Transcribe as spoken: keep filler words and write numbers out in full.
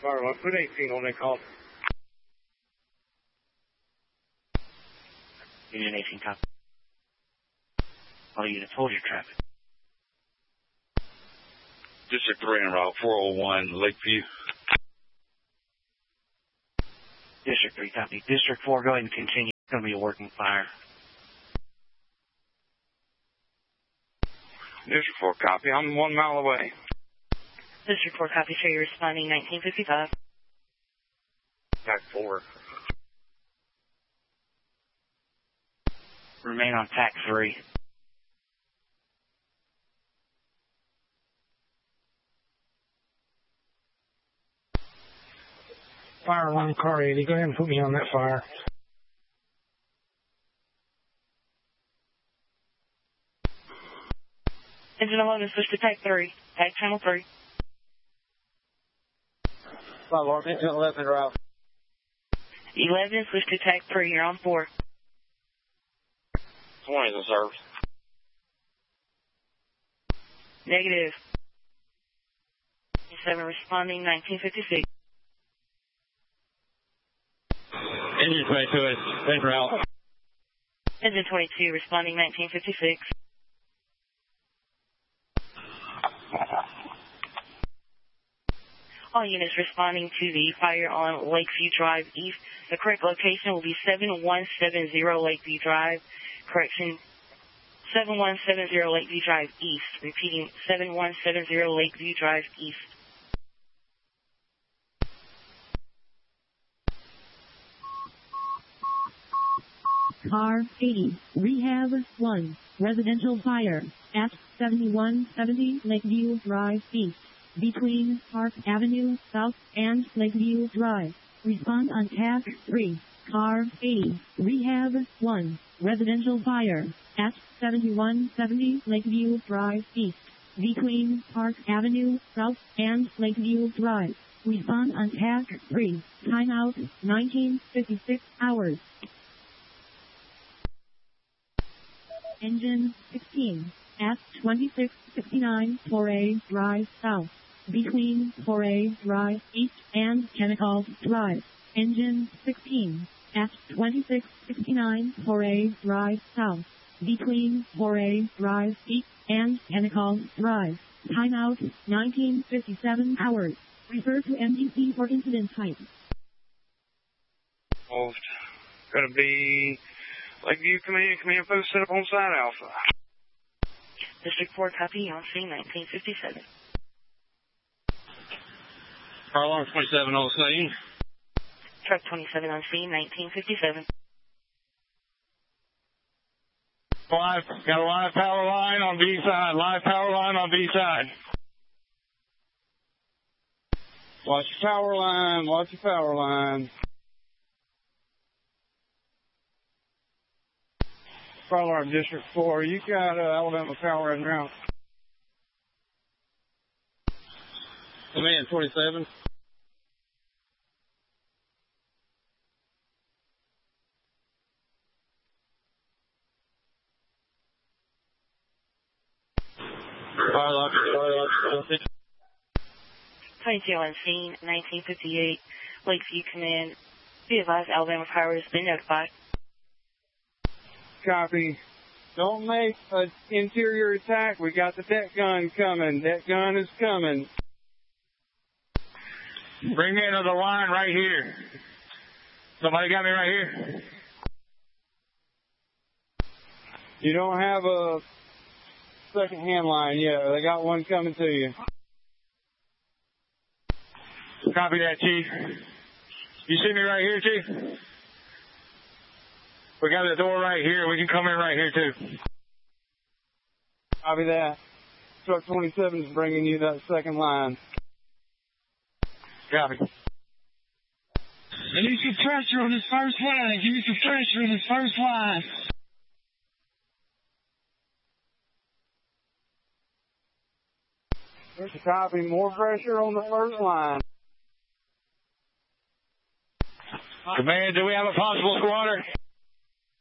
Fire one, put eighteen on that call. Union eighteen, copy. All units, hold your traffic. District three en route, four oh one, Lakeview. District three, copy. District four, go ahead and continue. It's going to be a working fire. District four, copy. I'm one mile away. District four, copy. Show you're responding nineteen fifty-five. Tac four. Remain on Tac three. Fire one, car eighty. Go ahead and put me on that fire. Engine eleven, switch to Tac three. Tac channel three. Fire one, engine eleven route. eleven, switch to Tac three. You're on four. twenty is in service. Negative. seven responding nineteen fifty-six. Engine twenty-two is en route. Engine twenty-two responding nineteen fifty-six. All units responding to the fire on Lakeview Drive East. The correct location will be seven one seven zero Lakeview Drive. Correction, seven one seven zero Lakeview Drive East. Repeating, seven one seven zero Lakeview Drive East. Car eighty, Rehab one, residential fire at seventy-one seventy Lakeview Drive East, between Park Avenue South and Lakeview Drive. Respond on Tac three. Car eighty, Rehab one, residential fire at seventy-one seventy Lakeview Drive East, between Park Avenue South and Lakeview Drive. Respond on Tac three. Timeout nineteen fifty-six hours. Engine sixteen at twenty-six sixty-nine Foray Drive South, between Foray Drive East and Chemical Drive. Engine sixteen at twenty-six sixty-nine Foray Drive South, between Foray Drive East and Chemical Drive. Timeout nineteen fifty-seven hours. Refer to M D C for incident type. Moved. Gonna be Lakeview Command, Command Post set up on side Alpha. District four, copy, on scene nineteen fifty-seven. Car alarm twenty-seven on scene. Truck twenty-seven on scene nineteen fifty-seven. Live, got a live power line on B side. Live power line on B side. Watch your power line. Watch your power line. Fire alarm District four. You got uh, Alabama power in route. Command twenty-seven. Fire alarm, fire alarm, twenty-two on scene nineteen fifty-eight. Lakeview Command. Be advised, Alabama Power has been notified. Copy. Don't make an interior attack. We got the deck gun coming. Deck gun is coming. Bring me into the line right here. Somebody got me right here. You don't have a second hand line yet. They got one coming to you. Copy that, Chief. You see me right here, Chief? We got the door right here. We can come in right here, too. Copy that. Truck twenty-seven is bringing you that second line. Copy. I need some pressure on this first line. Give me some pressure on this first line. There's a copy. More pressure on the first line. Command, do we have a possible squatter?